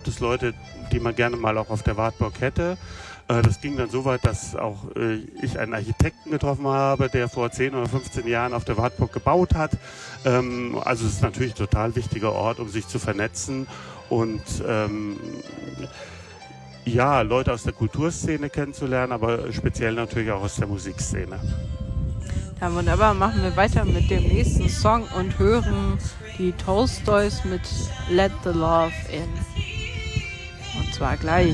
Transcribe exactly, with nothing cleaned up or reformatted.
es Leute, die man gerne mal auch auf der Wartburg hätte. Äh, das ging dann so weit, dass auch äh, ich einen Architekten getroffen habe, der vor zehn oder fünfzehn Jahren auf der Wartburg gebaut hat. Ähm, also es ist natürlich ein total wichtiger Ort, um sich zu vernetzen und ähm, ja, Leute aus der Kulturszene kennenzulernen, aber speziell natürlich auch aus der Musikszene. Ja, wunderbar. Machen wir weiter mit dem nächsten Song und hören die Tolstoys mit Let the Love In. Und zwar gleich.